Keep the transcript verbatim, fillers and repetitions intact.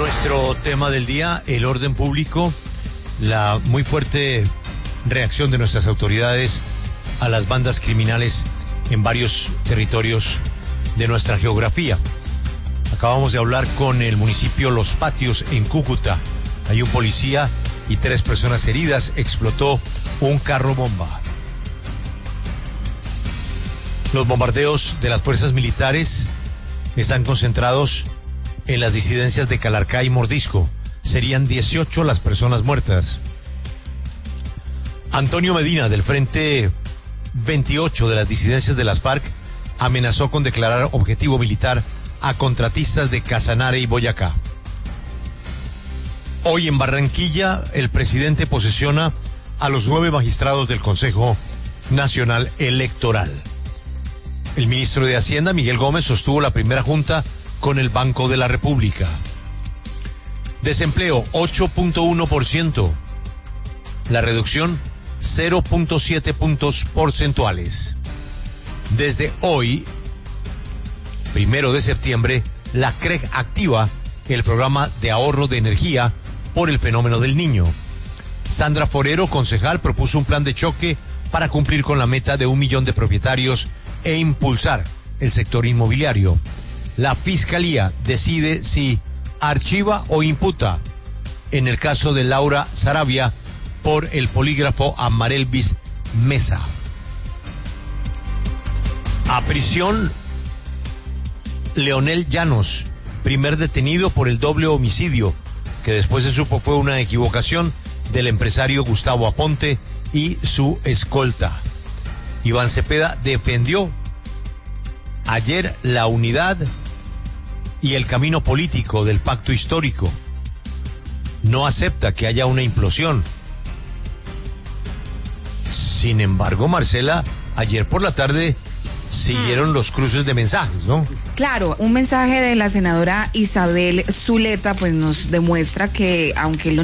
Nuestro tema del día, el orden público, la muy fuerte reacción de nuestras autoridades a las bandas criminales en varios territorios de nuestra geografía. Acabamos de hablar con el municipio Los Patios en Cúcuta. Hay un policía y tres personas heridas. Explotó un carro bomba. Los bombardeos de las fuerzas militares están concentrados en las disidencias de Calarcá y Mordisco. Serían dieciocho las personas muertas. Antonio Medina, del Frente veintiocho de las disidencias de las FARC, amenazó con declarar objetivo militar a contratistas de Casanare y Boyacá. Hoy en Barranquilla, el presidente posesiona a los nueve magistrados del Consejo Nacional Electoral. El ministro de Hacienda, Miguel Gómez, sostuvo la primera junta con el Banco de la República. Desempleo, ocho punto uno por ciento. La reducción, cero punto siete puntos porcentuales. Desde hoy, primero de septiembre, la C R E G activa el programa de ahorro de energía por el fenómeno del Niño. Sandra Forero, concejal, propuso un plan de choque para cumplir con la meta de un millón de propietarios e impulsar el sector inmobiliario. La Fiscalía decide si archiva o imputa en el caso de Laura Sarabia por el polígrafo a Marelvis Mesa. A prisión, Leonel Llanos, primer detenido por el doble homicidio, que después se supo fue una equivocación del empresario Gustavo Aponte y su escolta. Iván Cepeda defendió ayer la unidad y el camino político del pacto histórico. No acepta que haya una implosión. Sin embargo, Marcela, ayer por la tarde siguieron los cruces de mensajes, ¿no? Claro, un mensaje de la senadora Isabel Zuleta pues nos demuestra que aunque el